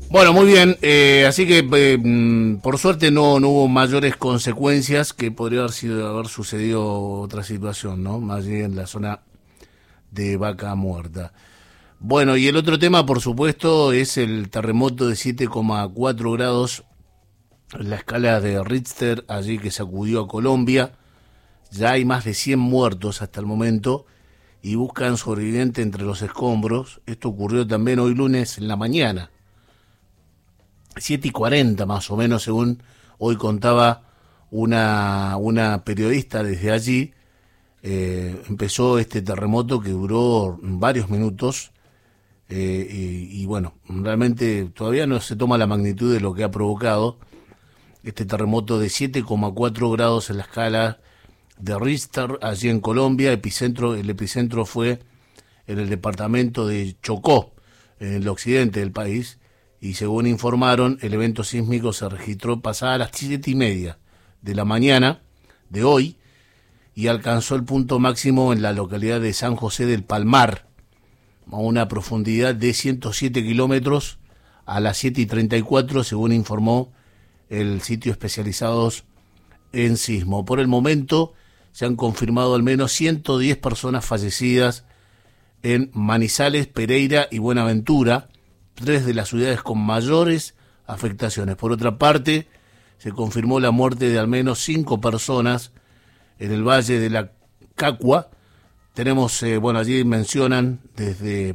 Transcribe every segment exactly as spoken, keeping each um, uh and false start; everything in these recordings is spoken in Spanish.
Bueno, muy bien, eh, así que eh, mm, por suerte no, no hubo mayores consecuencias, que podría haber sido haber sucedido otra situación, ¿no? Más allí en la zona de Vaca Muerta. Bueno, y el otro tema, por supuesto, es el terremoto de siete coma cuatro grados en la escala de Richter, allí que sacudió a Colombia. Ya hay más de cien muertos hasta el momento y buscan sobrevivientes entre los escombros. Esto ocurrió también hoy lunes en la mañana, siete y cuarenta más o menos, según hoy contaba una, una periodista desde allí. Eh, empezó este terremoto que duró varios minutos, eh, y, y bueno, realmente todavía no se toma la magnitud de lo que ha provocado este terremoto de siete coma cuatro grados en la escala de Richter, allí en Colombia. Epicentro, el epicentro fue en el departamento de Chocó, en el occidente del país, y según informaron, el evento sísmico se registró pasada las siete y media de la mañana de hoy y alcanzó el punto máximo en la localidad de San José del Palmar, a una profundidad de ciento siete kilómetros, a las siete y treinta y cuatro, según informó el sitio especializado en sismo. Por el momento se han confirmado al menos ciento diez personas fallecidas en Manizales, Pereira y Buenaventura, tres de las ciudades con mayores afectaciones. Por otra parte, se confirmó la muerte de al menos cinco personas en el Valle de la Cacua. Tenemos, eh, bueno, allí mencionan desde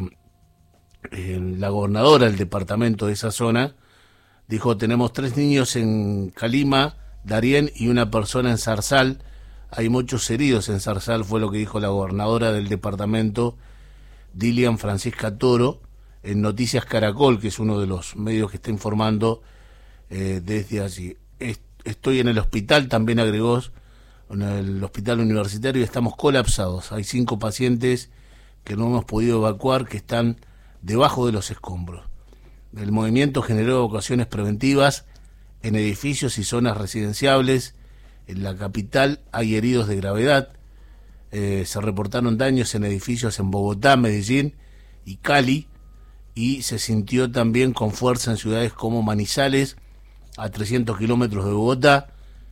eh, la gobernadora del departamento de esa zona, dijo, tenemos tres niños en Calima, Darién y una persona en Zarzal. Hay muchos heridos en Zarzal, fue lo que dijo la gobernadora del departamento, Dilian Francisca Toro, en Noticias Caracol, que es uno de los medios que está informando eh, desde allí. Estoy en el hospital, también agregó, en el hospital universitario, y estamos colapsados. Hay cinco pacientes que no hemos podido evacuar, que están debajo de los escombros. El movimiento generó evacuaciones preventivas en edificios y zonas residenciables. En la capital hay heridos de gravedad. Eh, se reportaron daños en edificios en Bogotá, Medellín y Cali, y se sintió también con fuerza en ciudades como Manizales, a trescientos kilómetros de Bogotá,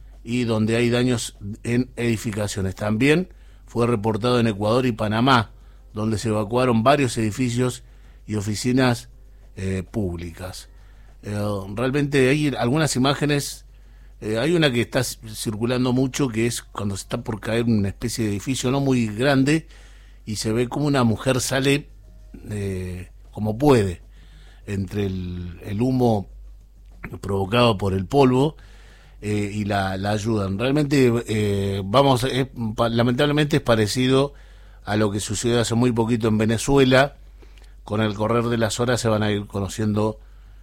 y donde hay daños en edificaciones. También fue reportado en Ecuador y Panamá, donde se evacuaron varios edificios y oficinas eh, públicas. Eh, realmente hay algunas imágenes, eh, hay una que está circulando mucho, que es cuando se está por caer una especie de edificio no muy grande, y se ve como una mujer sale eh, como puede, entre el, el humo provocado por el polvo, eh, y la, la ayudan. Realmente, eh, vamos, es, lamentablemente es parecido a lo que sucedió hace muy poquito en Venezuela. Con el correr de las horas se van a ir conociendo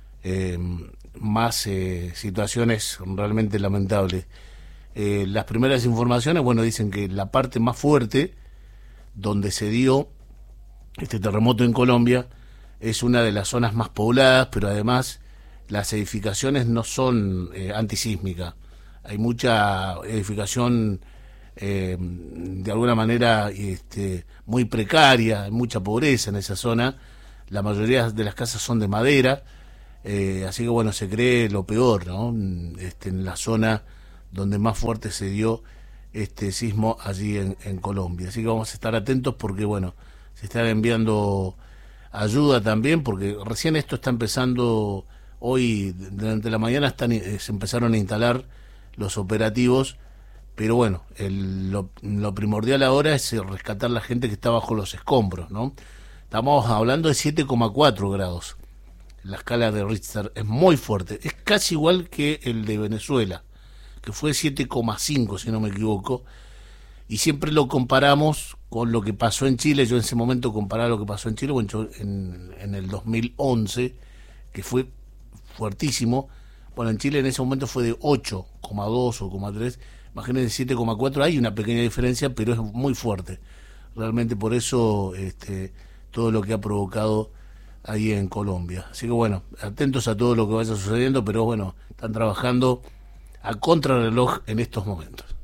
eh, más eh, situaciones realmente lamentables. Eh, las primeras informaciones, bueno, dicen que la parte más fuerte donde se dio este terremoto en Colombia es una de las zonas más pobladas, pero además las edificaciones no son eh, antisísmicas. Hay mucha edificación eh, de alguna manera este, muy precaria, hay mucha pobreza en esa zona. La mayoría de las casas son de madera, eh, así que bueno, se cree lo peor, ¿no? Este, en la zona donde más fuerte se dio este sismo allí en, en Colombia. Así que vamos a estar atentos porque bueno, se están enviando ayuda también, porque recién esto está empezando. Hoy, durante la mañana, están, eh, se empezaron a instalar los operativos, pero bueno, el, lo, lo primordial ahora es rescatar la gente que está bajo los escombros, ¿no? Estamos hablando de siete coma cuatro grados. La escala de Richter es muy fuerte, es casi igual que el de Venezuela, que fue siete coma cinco, si no me equivoco, y siempre lo comparamos con lo que pasó en Chile. Yo en ese momento comparaba lo que pasó en Chile bueno, en, en el dos mil once, que fue fuertísimo. Bueno, en Chile en ese momento fue de ocho coma dos o coma tres, imagínense siete coma cuatro, hay una pequeña diferencia, pero es muy fuerte. Realmente por eso este, todo lo que ha provocado ahí en Colombia. Así que bueno, atentos a todo lo que vaya sucediendo, pero bueno, están trabajando a contrarreloj en estos momentos.